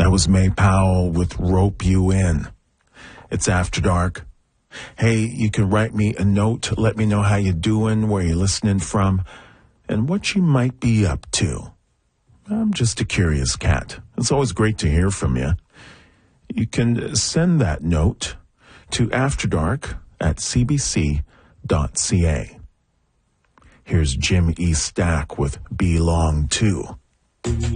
That was May Powell with Rope You In. It's After Dark. Hey, you can write me a note. Let me know how you're doing, where you're listening from, and what you might be up to. I'm just a curious cat. It's always great to hear from you. You can send that note to afterdark@cbc.ca. Here's Jim E. Stack with Belong To.